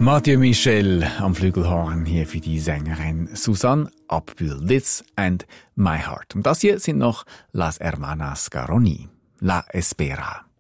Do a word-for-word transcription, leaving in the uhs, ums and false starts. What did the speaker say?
Mathieu Michel am Flügelhorn hier für die Sängerin Susanne Abbuhl. This and My Heart. Und das hier sind noch Las Hermanas Garoni. La Espera.